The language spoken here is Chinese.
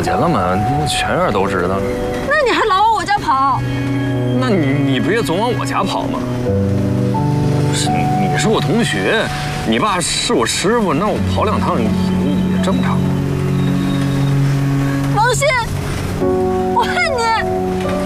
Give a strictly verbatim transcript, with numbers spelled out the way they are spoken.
去了吗？全院都知道了。 那你还老往我家跑？ 那你你不也总往我家跑吗？不是，你是我同学，你爸是我师傅，那我跑两趟也也正常。 王鑫。